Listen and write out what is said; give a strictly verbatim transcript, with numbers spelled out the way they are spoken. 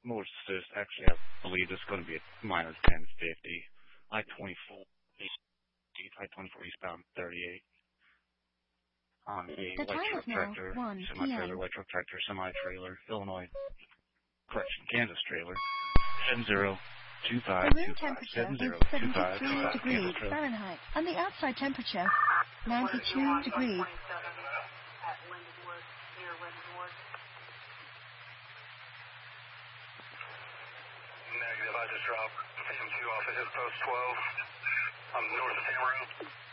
Most assist, actually, I believe it's going to be a minus ten fifty. I twenty-four, I twenty-four eastbound thirty-eight. On a The light truck tractor, semi-trailer, light truck tractor, semi-trailer, Illinois, correction, Kansas trailer, seven zero two five two five, seven zero two five two five, degrees Fahrenheit, and the outside temperature, ninety-two degrees. Negative, I just dropped C M two off at his post twelve. I'm north of Tamaro.